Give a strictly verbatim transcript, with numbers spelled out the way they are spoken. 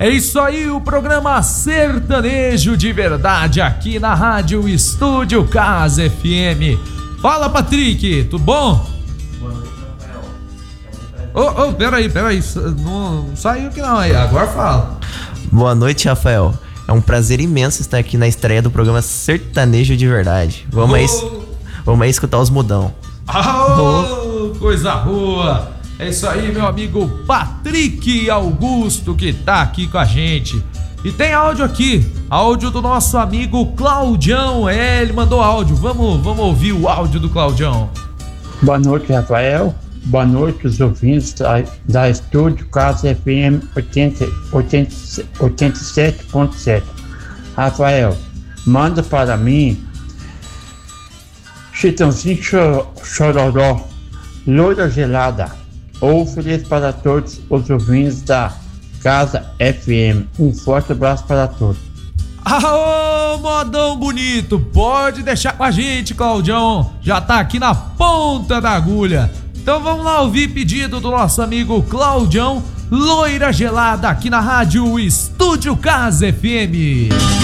É isso aí, o programa Sertanejo de Verdade aqui na Rádio Estúdio Casa F M. Fala, Patrick, tudo bom? Boa noite, Rafael. Ô, ô, peraí, peraí, não, não saiu aqui não aí, agora fala. Boa noite, Rafael. É um prazer imenso estar aqui na estreia do programa Sertanejo de Verdade. Vamos, aí, vamos aí escutar os mudão. Oh, coisa boa! É isso aí, meu amigo Patrick Augusto, que tá aqui com a gente. E tem áudio aqui, áudio do nosso amigo Claudião. É, ele mandou áudio. Vamos, vamos ouvir o áudio do Claudião. Boa noite, Rafael. Boa noite, os ouvintes da, da Estúdio Casa F M oitenta, oitenta, oitenta e sete ponto sete. Rafael, manda para mim Chitãozinho Chororó, Loira Gelada. Ou feliz para todos os ouvintes da Casa F M. Um forte abraço para todos. Aô, modão bonito, pode deixar com a gente, Claudião. Já tá aqui na ponta da agulha. Então vamos lá ouvir pedido do nosso amigo Claudião, Loira Gelada, aqui na Rádio Estúdio Casa F M.